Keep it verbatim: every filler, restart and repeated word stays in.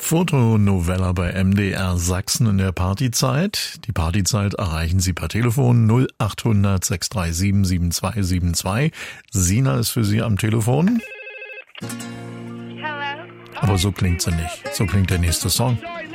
Fotonovella bei M D R Sachsen in der Partyzeit. Die Partyzeit erreichen Sie per Telefon null achthundert sechs drei sieben sieben zwei sieben zwei. Sina ist für Sie am Telefon. Aber so klingt sie nicht. So klingt der nächste Song.